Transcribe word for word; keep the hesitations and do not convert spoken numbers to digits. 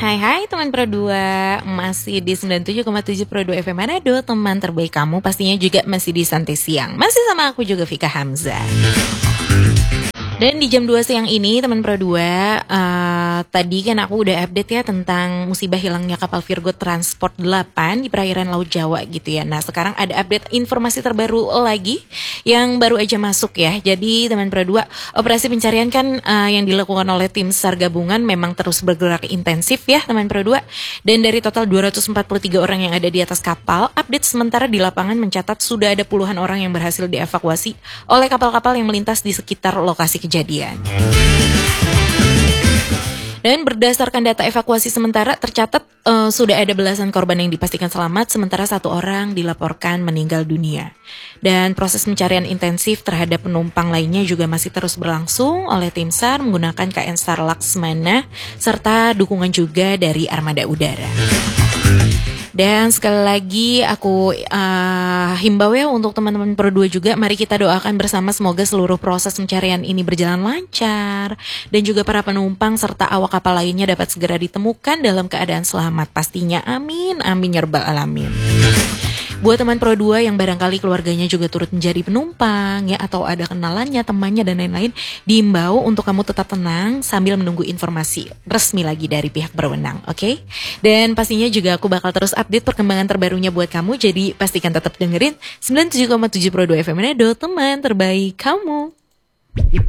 Hai hai teman Pro dua, masih di sembilan puluh tujuh koma tujuh Pro dua F M Manado, teman terbaik kamu pastinya juga masih di Santai Siang. Masih sama aku juga Vika Hamzah. Dan di jam dua siang ini teman Pro dua, uh, tadi kan aku udah update ya tentang musibah hilangnya kapal Virgo Transport delapan di perairan Laut Jawa gitu ya. Nah sekarang ada update informasi terbaru lagi yang baru aja masuk ya. Jadi teman Pro dua, operasi pencarian kan uh, yang dilakukan oleh tim SAR gabungan memang terus bergerak intensif ya teman Pro dua. Dan dari total dua ratus empat puluh tiga orang yang ada di atas kapal, update sementara di lapangan mencatat sudah ada puluhan orang yang berhasil dievakuasi oleh kapal-kapal yang melintas di sekitar lokasi kejadian. kejadian. Dan berdasarkan data evakuasi sementara tercatat uh, sudah ada belasan korban yang dipastikan selamat, sementara satu orang dilaporkan meninggal dunia. Dan proses pencarian intensif terhadap penumpang lainnya juga masih terus berlangsung oleh tim SAR menggunakan K N SAR Laksmana serta dukungan juga dari armada udara. Dan sekali lagi aku uh, himbau ya untuk teman-teman Pro dua juga, mari kita doakan bersama semoga seluruh proses pencarian ini berjalan lancar dan juga para penumpang serta awak kapal lainnya dapat segera ditemukan dalam keadaan selamat pastinya. Amin, amin ya rabbal alamin. Buat teman Pro dua yang barangkali keluarganya juga turut menjadi penumpang ya, atau ada kenalannya, temannya dan lain-lain, diimbau untuk kamu tetap tenang sambil menunggu informasi resmi lagi dari pihak berwenang, oke? Okay? Dan pastinya juga aku bakal terus update perkembangan terbarunya buat kamu, jadi pastikan tetap dengerin sembilan puluh tujuh koma tujuh Pro dua F M Manado, teman terbaik kamu.